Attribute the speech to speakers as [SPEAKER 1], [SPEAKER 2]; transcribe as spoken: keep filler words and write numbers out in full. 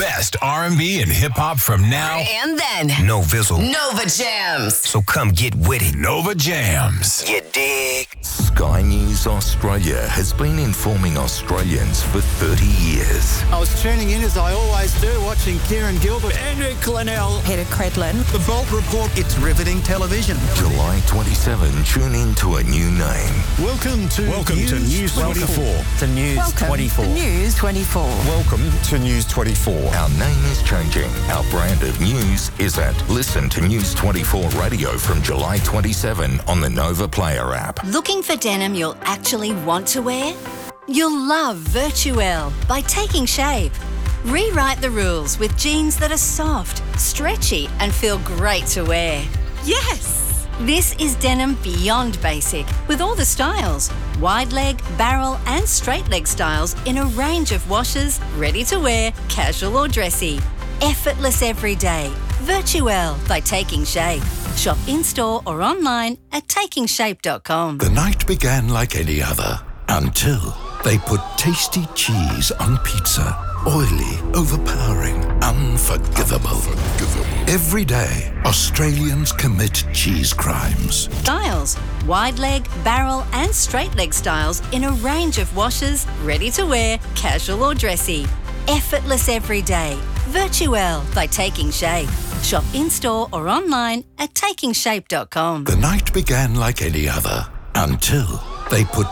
[SPEAKER 1] best R and B and hip-hop from now
[SPEAKER 2] and then.
[SPEAKER 3] No Vizzle.
[SPEAKER 2] Nova Jams.
[SPEAKER 3] So come get with it.
[SPEAKER 1] Nova Jams.
[SPEAKER 3] You dig?
[SPEAKER 4] Sky News Australia has been informing Australians for thirty years.
[SPEAKER 5] I was tuning in, as I always do, watching Kieran Gilbert, Andrew Clennell,
[SPEAKER 6] Peter Credlin.
[SPEAKER 5] The Bolt Report. It's riveting television.
[SPEAKER 4] July twenty-seventh, tune in to a new name.
[SPEAKER 5] Welcome to
[SPEAKER 7] Welcome
[SPEAKER 5] News
[SPEAKER 7] to News twenty-four.
[SPEAKER 6] To News Welcome
[SPEAKER 7] twenty-four.
[SPEAKER 6] To News twenty-four.
[SPEAKER 7] Welcome to News twenty-four.
[SPEAKER 4] Our name is changing. Our brand of news is at Listen to News twenty-four Radio from July twenty-seventh on the Nova Player app.
[SPEAKER 8] Looking for denim you'll actually want to wear? You'll love Virtuelle by Taking Shape. Rewrite the rules with jeans that are soft, stretchy, and feel great to wear. Yes! This is denim beyond basic, with all the styles. Wide leg, barrel, and straight leg styles in a range of washes, ready to wear, casual or dressy. Effortless every day. Virtuelle by Taking Shape. Shop in-store or online at taking shape dot com.
[SPEAKER 9] The night began like any other until they put tasty cheese on pizza. Oily, overpowering, unforgivable. unforgivable. Every day, Australians commit cheese crimes.
[SPEAKER 8] Styles. Wide leg, barrel, and straight leg styles in a range of washes, ready to wear, casual or dressy. Effortless every day. Virtuelle by Taking Shape. Shop in-store or online at taking shape dot com.
[SPEAKER 9] The night began like any other until they put